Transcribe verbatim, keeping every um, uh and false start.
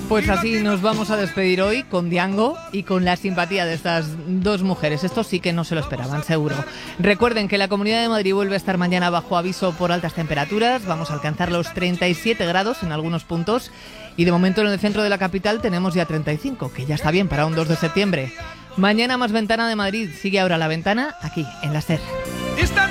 Pues así nos vamos a despedir hoy con Diango y con la simpatía de estas dos mujeres. Esto sí que no se lo esperaban, seguro. Recuerden que la Comunidad de Madrid vuelve a estar mañana bajo aviso por altas temperaturas. Vamos a alcanzar los treinta y siete grados en algunos puntos. Y de momento en el centro de la capital tenemos ya treinta y cinco, que ya está bien para un dos de septiembre. Mañana más Ventana de Madrid. Sigue ahora La Ventana aquí, en la SER.